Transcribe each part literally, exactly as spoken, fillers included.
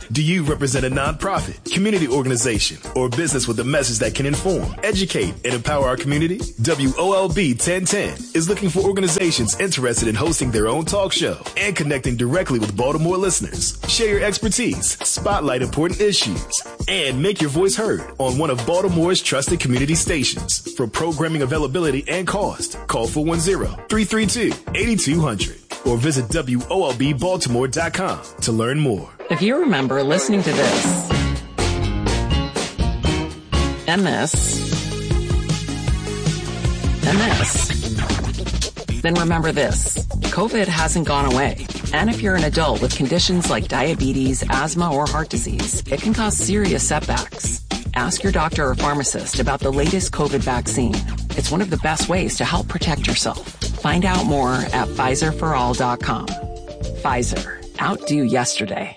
Do you represent a nonprofit, community organization, or business with a message that can inform, educate, and empower our community? W O L B ten ten is looking for organizations interested in hosting their own talk show and connecting directly with Baltimore listeners. Share your expertise, spotlight important issues, and make your voice heard on one of Baltimore's trusted community stations. For programming availability and cost, call four one zero, three three two, eight two zero zero or visit W O L B Baltimore dot com to learn more. If you remember listening to this and this and this, then remember this. COVID hasn't gone away. And if you're an adult with conditions like diabetes, asthma, or heart disease, it can cause serious setbacks. Ask your doctor or pharmacist about the latest COVID vaccine. It's one of the best ways to help protect yourself. Find out more at Pfizer for all dot com. Pfizer. Outdo yesterday.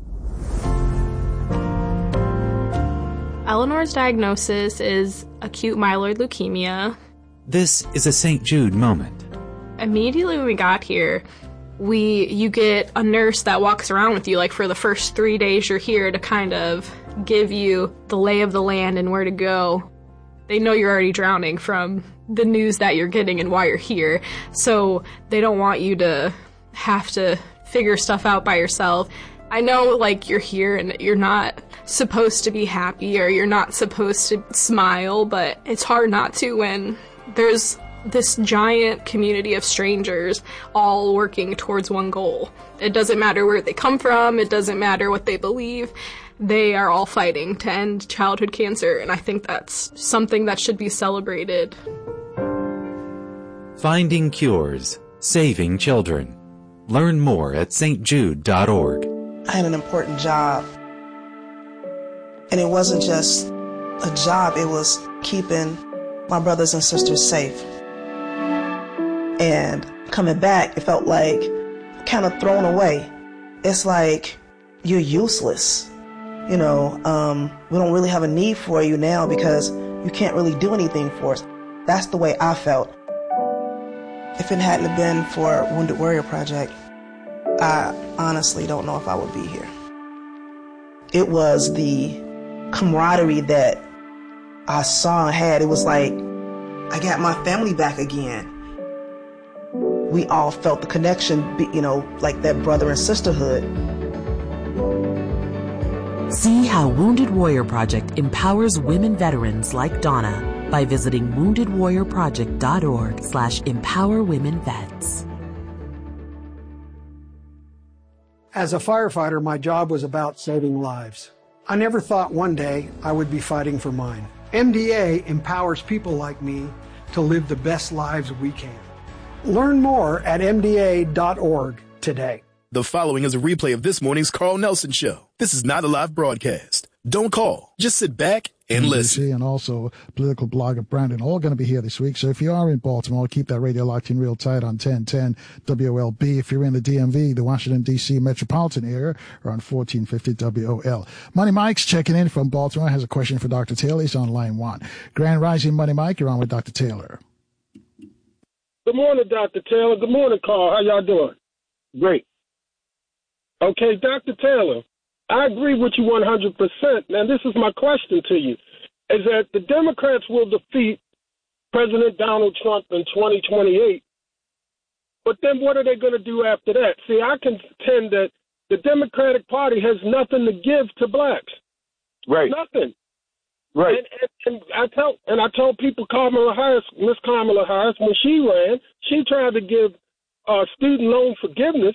Eleanor's diagnosis is acute myeloid leukemia. This is a Saint Jude moment. Immediately when we got here, we you get a nurse that walks around with you, like for the first three days you're here, to kind of give you the lay of the land and where to go. They know you're already drowning from the news that you're getting and why you're here, so they don't want you to have to figure stuff out by yourself. I know, like, you're here and you're not supposed to be happy or you're not supposed to smile, but it's hard not to when there's this giant community of strangers all working towards one goal. It doesn't matter where they come from, it doesn't matter what they believe, they are all fighting to end childhood cancer, and I think that's something that should be celebrated. Finding cures, saving children. Learn more at S T Jude dot org. I had an important job, and it wasn't just a job, it was keeping my brothers and sisters safe. And coming back, it felt like kind of thrown away. It's like you're useless. You know, um, we don't really have a need for you now because you can't really do anything for us. That's the way I felt. If it hadn't been for Wounded Warrior Project, I honestly don't know if I would be here. It was the camaraderie that I saw and had. It was like I got my family back again. We all felt the connection, you know, like that brother and sisterhood. See how Wounded Warrior Project empowers women veterans like Donna by visiting wounded warrior project dot org slash empower women vets. As a firefighter, my job was about saving lives. I never thought one day I would be fighting for mine. M D A empowers people like me to live the best lives we can. Learn more at M D A dot org today. The following is a replay of this morning's Carl Nelson Show. This is not a live broadcast. Don't call. Just sit back and listen. And also political blogger Brandon, all going to be here this week. So if you are in Baltimore, keep that radio locked in real tight on ten ten W O L B. If you're in the D M V, the Washington, D C metropolitan area, or on fourteen fifty W O L. Money Mike's checking in from Baltimore, has a question for Doctor Taylor. He's on line one. Grand Rising, Money Mike, you're on with Doctor Taylor. Good morning, Doctor Taylor. Good morning, Carl. How y'all doing? Great. Okay, Doctor Taylor, I agree with you one hundred percent. Now, this is my question to you, is that the Democrats will defeat President Donald Trump in twenty twenty-eight, but then what are they going to do after that? See, I contend that the Democratic Party has nothing to give to blacks. Right. Nothing. Right. And, and, and I tell and I told people Kamala Harris, Miss Kamala Harris, when she ran, she tried to give uh, student loan forgiveness.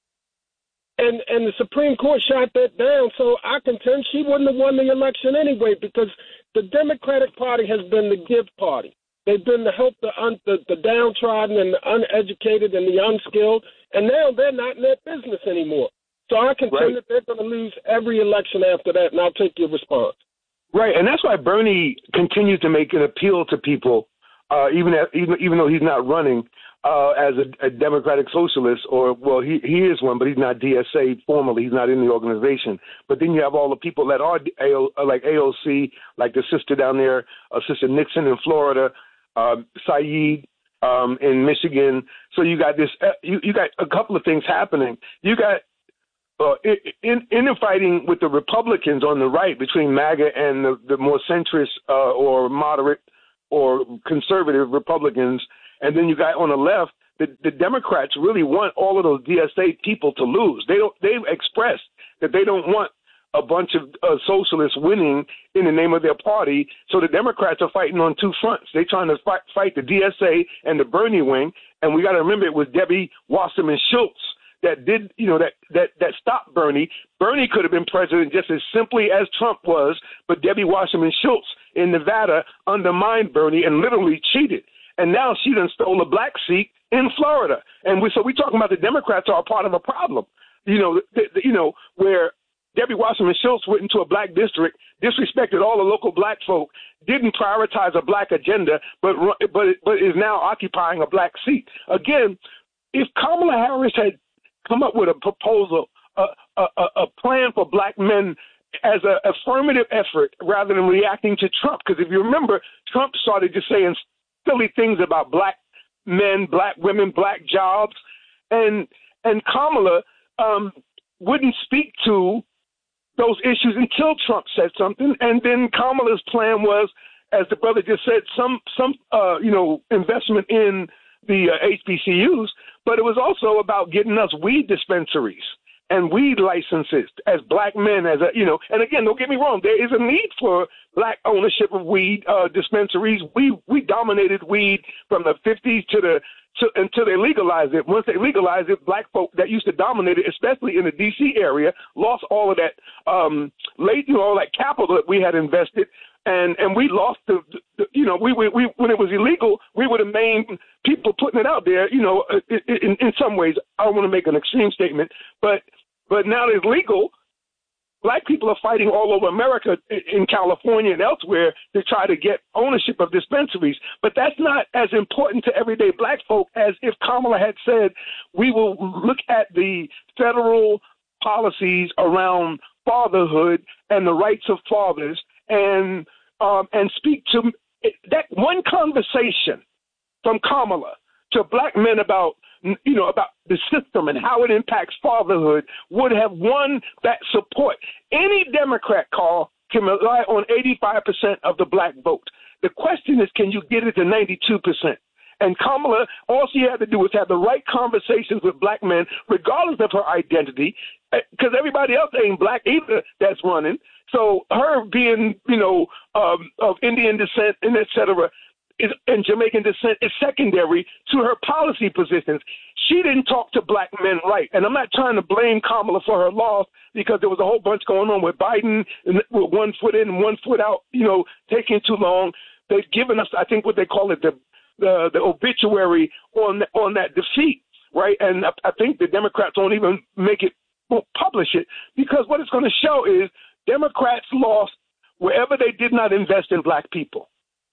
And and the Supreme Court shot that down, so I contend she wouldn't have won the election anyway, because the Democratic Party has been the give party. They've been to help the, un, the the downtrodden and the uneducated and the unskilled, and now they're not in that business anymore. So I contend right. that they're going to lose every election after that, and I'll take your response. Right, and that's why Bernie continues to make an appeal to people, uh, even, at, even even though he's not running. Uh, as a, a Democratic Socialist, or, well, he, he is one, but he's not D S A formally. He's not in the organization. But then you have all the people that are A O, like A O C, like the sister down there, uh, Sister Nixon in Florida, uh, Saeed um, in Michigan. So you got this, uh, you, you got a couple of things happening. You got uh, in, in fighting with the Republicans on the right between MAGA and the, the more centrist uh, or moderate or conservative Republicans, and then you got on the left, the, the Democrats really want all of those D S A people to lose. They don't. They've expressed that they don't want a bunch of uh, socialists winning in the name of their party. So the Democrats are fighting on two fronts. They're trying to fight, fight the D S A and the Bernie wing. And we got to remember it was Debbie Wasserman Schultz that did, you know, that, that, that stopped Bernie. Bernie could have been president just as simply as Trump was, but Debbie Wasserman Schultz in Nevada undermined Bernie and literally cheated. And now she done stole a black seat in Florida. And we, so we're talking about the Democrats are a part of a problem, you know, th- th- you know, where Debbie Wasserman Schultz went into a black district, disrespected all the local black folk, didn't prioritize a black agenda, but but but is now occupying a black seat. Again, if Kamala Harris had come up with a proposal, a, a, a plan for black men as an affirmative effort rather than reacting to Trump, because if you remember, Trump started just saying silly things about black men, black women, black jobs, and and Kamala um, wouldn't speak to those issues until Trump said something, and then Kamala's plan was, as the brother just said, some some uh, you know investment in the uh, H B C Us, but it was also about getting us weed dispensaries and weed licenses as black men, as a you know. And again, don't get me wrong, there is a need for black ownership of weed uh, dispensaries. We we dominated weed from the fifties to the To, until they legalized it. Once they legalized it, black folk that used to dominate it, especially in the D C area, lost all of that um, late, you know, all that capital that we had invested, and and we lost the, the you know, we, we we when it was illegal, we were the main people putting it out there. You know, in, in some ways, I don't want to make an extreme statement, but but now that it's legal, black people are fighting all over America, in California and elsewhere, to try to get ownership of dispensaries. But that's not as important to everyday black folk as if Kamala had said, we will look at the federal policies around fatherhood and the rights of fathers and um, and speak to that one conversation from Kamala to black men about you know, about the system and how it impacts fatherhood would have won that support. Any Democrat call can rely on eighty-five percent of the black vote. The question is, can you get it to ninety-two percent? And Kamala, all she had to do was have the right conversations with black men, regardless of her identity, because everybody else ain't black either that's running. So her being, you know, um, of Indian descent and et cetera, is, and Jamaican descent is secondary to her policy positions. She didn't talk to black men right. And I'm not trying to blame Kamala for her loss, because there was a whole bunch going on with Biden, and with one foot in and one foot out, you know, taking too long. They've given us, I think, what they call it, the the, the obituary on on that defeat, right? And I, I think the Democrats won't even make it, won't publish it, because what it's going to show is Democrats lost wherever they did not invest in black people.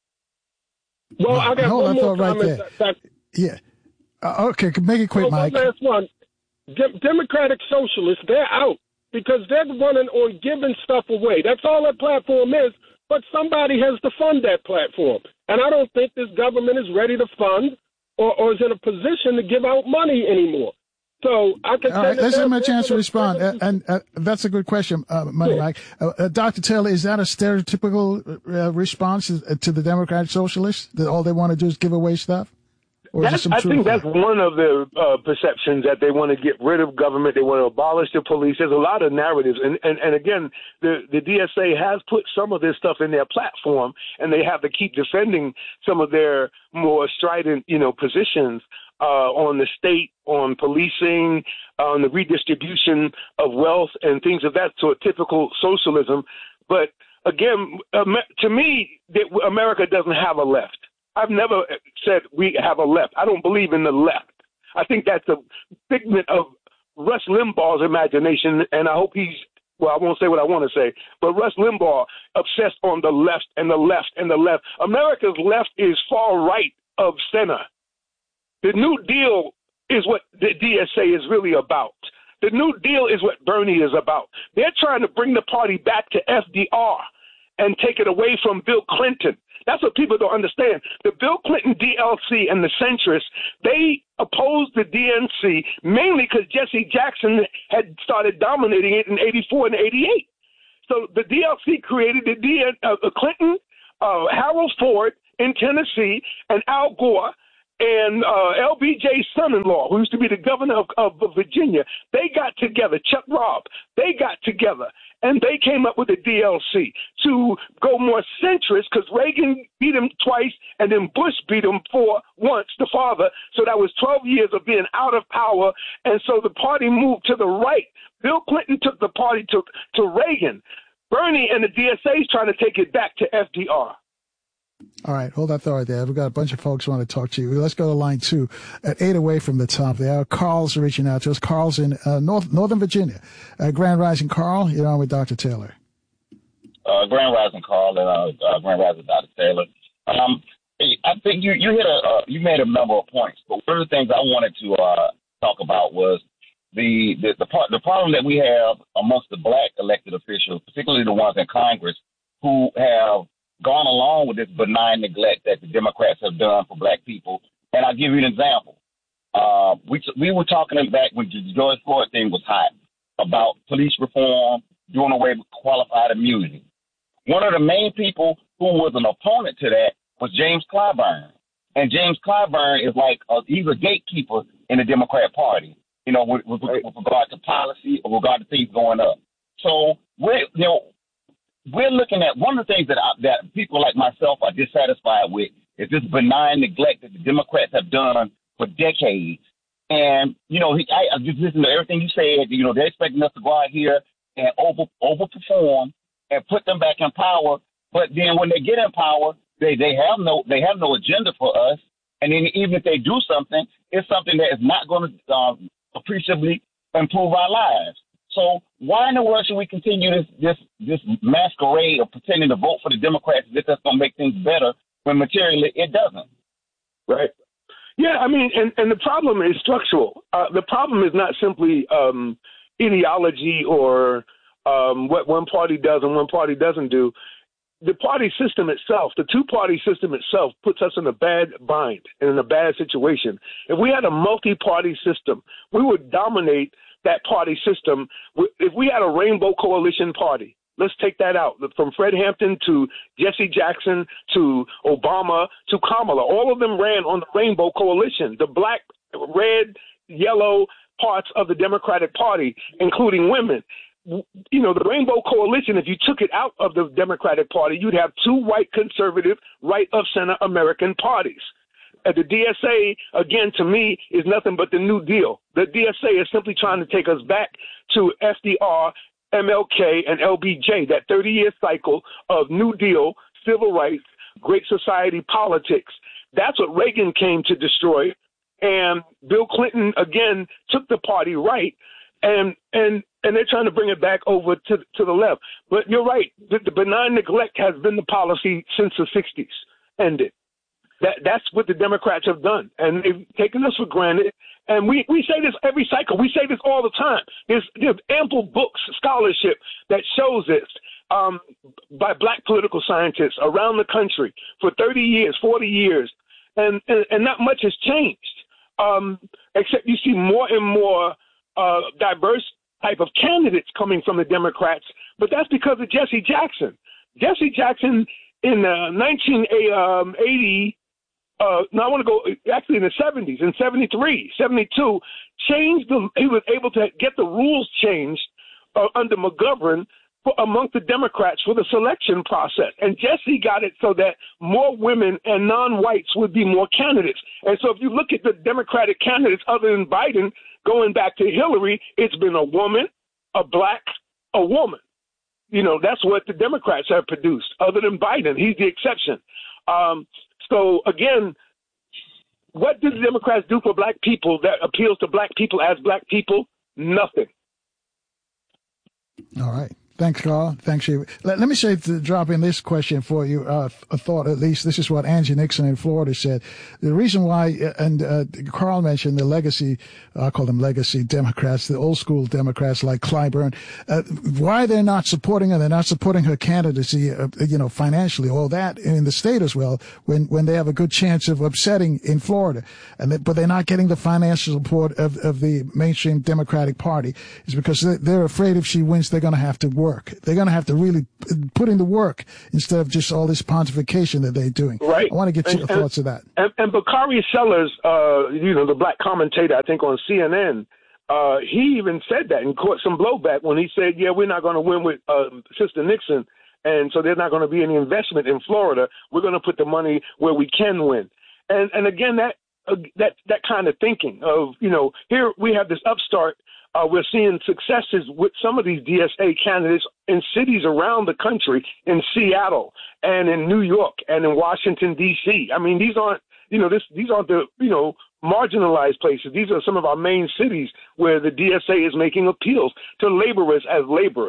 Well, I got Hold one on, more right comment. there. That, yeah. Uh, okay, make it quick, well, Mike. One last one. De- Democratic socialists, they're out because they're running on giving stuff away. That's all that platform is, but somebody has to fund that platform. And I don't think this government is ready to fund or, or is in a position to give out money anymore. So I can. All right, let's give him a chance to respond. And, and uh, that's a good question, uh, Money Mike. Uh, uh, Doctor Taylor, is that a stereotypical uh, response to the Democratic Socialists, that all they want to do is give away stuff? Or is there some I truth think there? that's one of the uh, perceptions, that they want to get rid of government. They want to abolish the police. There's a lot of narratives. And, and, and again, the, the D S A has put some of this stuff in their platform, and they have to keep defending some of their more strident, you know, positions uh, on the state, on policing, on the redistribution of wealth and things of that sort, typical socialism. But again, to me, America doesn't have a left. I've never said we have a left. I don't believe in the left. I think that's a figment of Rush Limbaugh's imagination, and I hope he's, well, I won't say what I want to say, but Rush Limbaugh obsessed on the left and the left and the left. America's left is far right of center. The New Deal is what the D S A is really about. The New Deal is what Bernie is about. They're trying to bring the party back to F D R and take it away from Bill Clinton. That's what people don't understand. The Bill Clinton D L C and the centrists, they opposed the D N C mainly because Jesse Jackson had started dominating it in eighty-four and eighty-eight. So the D L C created the D N, uh, Clinton, uh, Harold Ford in Tennessee, and Al Gore, and uh, L B J's son-in-law, who used to be the governor of, of Virginia. They got together, Chuck Robb, they got together, and they came up with the D L C to go more centrist because Reagan beat him twice, and then Bush beat him for once, the father. So that was twelve years of being out of power, and so the party moved to the right. Bill Clinton took the party to, to Reagan. Bernie and the D S A is trying to take it back to F D R. All right, hold that thought right there. We've got a bunch of folks who want to talk to you. Let's go to line two at eight away from the top there. Carl's reaching out to us. Carl's in uh, North, Northern Virginia. Uh, Grand Rising, Carl. You're on with Doctor Taylor. Uh, Grand Rising, Carl, and uh, uh, Grand Rising, Doctor Taylor. Um, I think you you hit a uh, you made a number of points, but one of the things I wanted to uh, talk about was the the the, part, the problem that we have amongst the black elected officials, particularly the ones in Congress, who have gone along with this benign neglect that the Democrats have done for black people. And I'll give you an example. Uh, we we were talking back when the George Floyd thing was hot about police reform, doing away with qualified immunity. One of the main people who was an opponent to that was James Clyburn. And James Clyburn is like, a, he's a gatekeeper in the Democrat Party, you know, with, with, with regard to policy or regard to things going up. So we're, you know, we're looking at one of the things that I, that people like myself are dissatisfied with is this benign neglect that the Democrats have done for decades. And, you know, he, I, I just listen to everything you said. You know, they're expecting us to go out here and over overperform and put them back in power. But then when they get in power, they, they have no they have no agenda for us. And then even if they do something, it's something that is not going to um, appreciably improve our lives. So why in the world should we continue this this this masquerade of pretending to vote for the Democrats as if that's going to make things better when materially it doesn't? Right. Yeah, I mean, and, and the problem is structural. Uh, the problem is not simply um, ideology or um, what one party does and one party doesn't do. The party system itself, the two-party system itself, puts us in a bad bind and in a bad situation. If we had a multi-party system, we would dominate that party system. If we had a rainbow coalition party, let's take that out. From Fred Hampton to Jesse Jackson to Obama to Kamala, all of them ran on the rainbow coalition, the black, red, yellow parts of the Democratic Party, including women. You know, the rainbow coalition, if you took it out of the Democratic Party, you'd have two white conservative, right of center American parties. Uh, the D S A, again, to me, is nothing but the New Deal. The D S A is simply trying to take us back to F D R, M L K, and L B J, that thirty-year cycle of New Deal, civil rights, great society politics. That's what Reagan came to destroy. And Bill Clinton, again, took the party right, and and and they're trying to bring it back over to to the left. But you're right. The, the benign neglect has been the policy since the sixties ended. That that's what the Democrats have done, and they've taken us for granted. And we, we say this every cycle. We say this all the time. There's, there's ample books, scholarship that shows this um, by black political scientists around the country for thirty years, forty years, and and, and not much has changed, um, except you see more and more uh, diverse type of candidates coming from the Democrats. But that's because of Jesse Jackson. Jesse Jackson in uh, nineteen eighty. Uh, now I want to go actually in the seventies, in seventy-three, seventy-two, changed the, he was able to get the rules changed uh, under McGovern for, among the Democrats for the selection process. And Jesse got it so that more women and non-whites would be more candidates. And so if you look at the Democratic candidates other than Biden, going back to Hillary, it's been a woman, a black, a woman. You know, that's what the Democrats have produced, other than Biden. He's the exception. Um, So, again, what do the Democrats do for black people that appeals to black people as black people? Nothing. All right. Thanks, Carl. Thanks, Shiva. Let, let me say, to drop in this question for you, uh, a thought at least. This is what Angie Nixon in Florida said. The reason why, and uh, Carl mentioned the legacy, I call them legacy Democrats, the old school Democrats like Clyburn, uh, why they're not supporting her, they're not supporting her candidacy, uh, you know, financially, all that in the state as well, when, when they have a good chance of upsetting in Florida. And they, but they're not getting the financial support of, of the mainstream Democratic Party, is because they're afraid if she wins, they're going to have to work. Work. They're going to have to really put in the work instead of just all this pontification that they're doing. Right. I want to get and, your and, thoughts of that. And, and Bakari Sellers, uh, you know, the black commentator, I think on C N N, uh, he even said that and caught some blowback when he said, yeah, we're not going to win with uh, Sister Nixon, and so there's not going to be any investment in Florida. We're going to put the money where we can win. And and again, that uh, that that kind of thinking of, you know, here we have this upstart. Uh, we're seeing successes with some of these D S A candidates in cities around the country, in Seattle and in New York and in Washington, D C. I mean, these aren't, you know, this, these aren't the, you know, marginalized places. These are some of our main cities where the D S A is making appeals to laborers as laborers,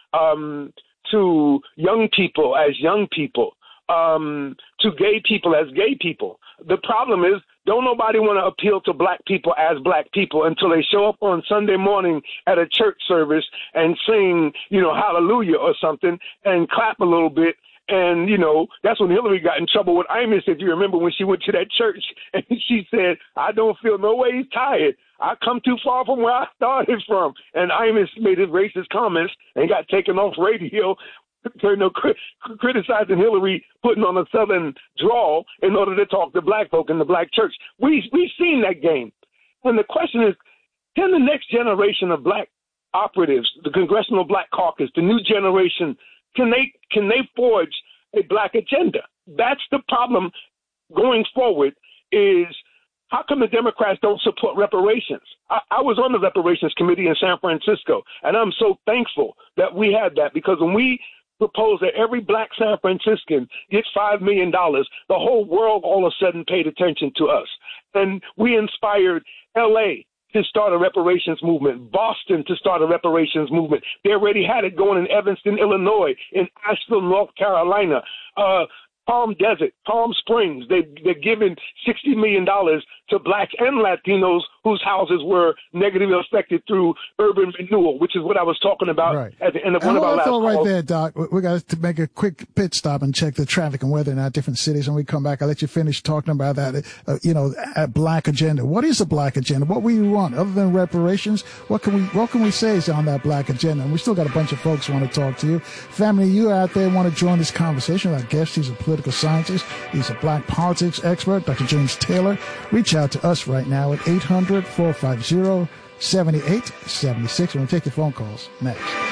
um, to young people as young people, um, to gay people as gay people. The problem is, don't nobody want to appeal to black people as black people until they show up on Sunday morning at a church service and sing, you know, hallelujah or something and clap a little bit. And, you know, that's when Hillary got in trouble with Imus, if you remember, when she went to that church and she said, I don't feel no ways tired. I come too far from where I started from. And Imus made his racist comments and got taken off radio. You know, criticizing Hillary putting on a Southern drawl in order to talk to black folk in the black church. We, we've seen that game. And the question is, can the next generation of black operatives, the Congressional Black Caucus, the new generation, can they can they forge a black agenda? That's the problem going forward is, how come the Democrats don't support reparations? I, I was on the reparations committee in San Francisco, and I'm so thankful that we had that, because when we proposed that every black San Franciscan gets five million dollars, the whole world all of a sudden paid attention to us. And we inspired L A to start a reparations movement, Boston to start a reparations movement. They already had it going in Evanston, Illinois, in Asheville, North Carolina, uh, Palm Desert, Palm Springs. They, they're giving sixty million dollars to blacks and Latinos whose houses were negatively affected through urban renewal, which is what I was talking about right. at the end of and one of our last calls. Right there, Doc. We got to make a quick pit stop and check the traffic and weather in our different cities. When we come back, I'll let you finish talking about that, uh, you know, a black agenda. What is a black agenda? What we want other than reparations? What can we, what can we say is on that black agenda? And we still got a bunch of folks who want to talk to you. Family, you out there want to join this conversation. Our guest, he's a political scientist. He's a black politics expert, Doctor James Taylor. Reach out to us right now at eight hundred, four five zero, seven eight seven six. We're going to take your phone calls next.